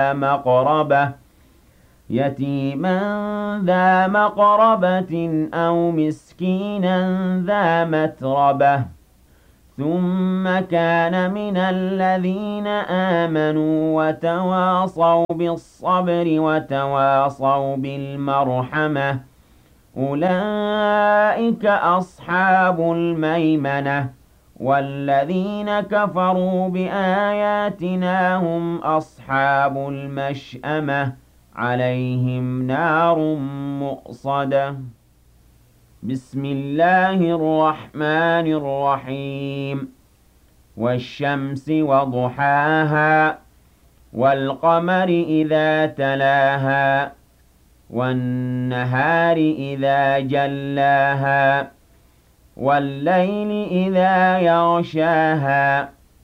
مقربة يتيما ذا مقربة أو مسكينا ذا متربة ثم كان من الذين آمنوا وتواصوا بالصبر وتواصوا بالمرحمة أولئك أصحاب الميمنة والذين كفروا بآياتنا هم أصحاب المشأمة عليهم نار مؤصدة بسم الله الرحمن الرحيم والشمس وضحاها والقمر إذا تلاها والنهار إذا جلاها والليل إذا يغشاها